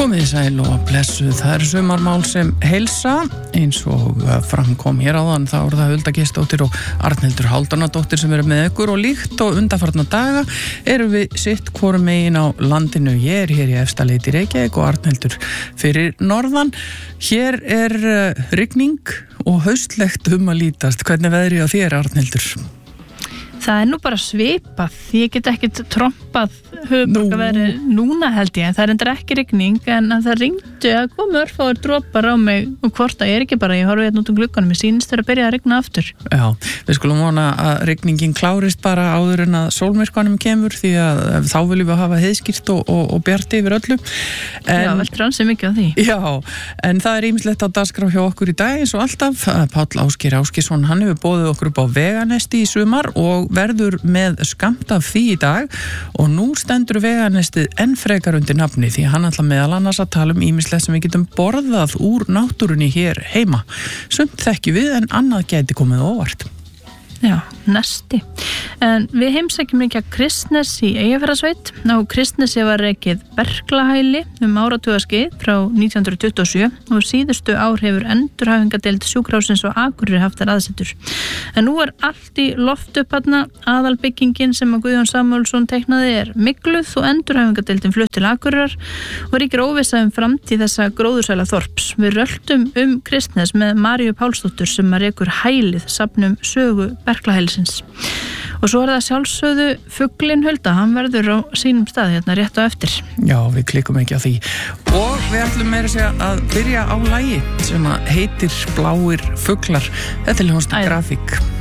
Komið sæl og blessuð, það eru sumarmál sem heilsa, eins og framkom hér áðan, þá eru það Hulda Geirsdóttir og Arnhildur Hálfdánadóttir sem eru með ykkur og líkt og undanfarna daga eru við sitt hvorum megin á landinu. Ég er hér í Efstaleiti í Reykjavík og Arnhildur fyrir norðan. Hér er rigning og haustlegt að lítast. Hvernig veðrið á þér, Arnhildur? Það er nú bara svipað, ég get ekkert trompað höfuðborgarveðrið núna held ég, en það er endur ekki rigning, en það ringdu að koma örfáir dropar á mig og hvort það er ekki bara, ég horfi hérna út um glugganum, ég sýnist þeirra að byrja að rigna aftur. Já, við skulum vona að rigningin klárist bara áður en að sólmyrkvanum kemur, því að þá viljum við hafa heiðskýrt og bjarti yfir öllu. Já, veldur ansið mikið á því. Já, en það er ýmislegt á dagskrá hjá okkur í dag eins og alltaf. Páll Ásgeir Ásgeirsson, hann hefur boðið okkur upp á veganesti í sumar og verður með skammt af því í dag og nú stendur veganestið enn frekar undir nafni því hann ætla meðal annars að tala ýmislegt sem við getum borðað úr náttúrunni hér heima. Sumt þekkjum við en annað gæti komið óvart. Já, nesti. En við heimsækjum ekki að Kristnes í Eyjafjarðarsveit. Á Kristnesi var rekið berklahæli áratugaskeið frá 1927 og síðustu ár hefur endurhæfingadeild sjúkrahússins og Akureyri haft þær aðsetur. En nú er allt í loft upp þarna, aðalbyggingin sem að Guðjón Samúelsson teiknaði er mygluð og endurhæfingadeildin flutt til Akureyrar og ríkir óvissa framtíð þessa gróðursæla þorps. Við röltum Kristnes með Maríu Pálsdóttur sem að rekur hælið, safnum sögu berklahælisins. Og svo er það sjálfsögðu fuglinn Hulda, hann verður á sínum stað hérna rétt á eftir. Já, við klikum ekki á því. Og við ætlum meira að segja að byrja á lagi sem að heitir Bláir fuglar. Þetta er hljómsveit Grafík.